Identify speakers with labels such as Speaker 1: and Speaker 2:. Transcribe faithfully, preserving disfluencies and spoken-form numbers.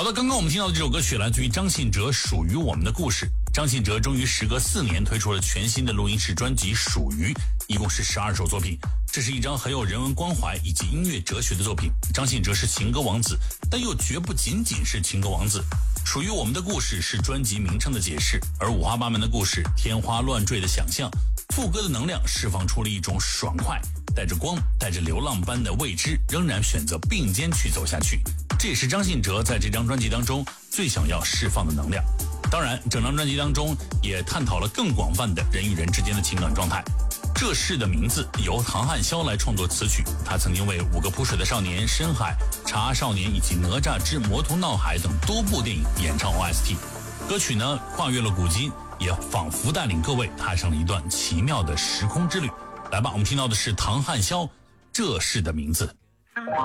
Speaker 1: 好的，刚刚我们听到的这首歌曲来自于张信哲，属于我们的故事。张信哲终于时隔四年推出了全新的录音室专辑《属于》，一共是十二首作品。这是一张很有人文关怀以及音乐哲学的作品。张信哲是情歌王子，但又绝不仅仅是情歌王子。属于我们的故事是专辑名称的解释，而五花八门的故事，天花乱坠的想象，副歌的能量释放出了一种爽快，带着光，带着流浪般的未知，仍然选择并肩去走下去。这也是张信哲在这张专辑当中最想要释放的能量。当然，整张专辑当中也探讨了更广泛的人与人之间的情感状态。这事的名字由唐汉霄来创作词曲，他曾经为《五个扑水的少年》、《深海》、《茶少年》以及《哪吒之魔图闹海》等多部电影演唱 O S T。 歌曲呢跨越了古今，也仿佛带领各位踏上了一段奇妙的时空之旅。来吧，我们听到的是唐汉霄《这事的名字》。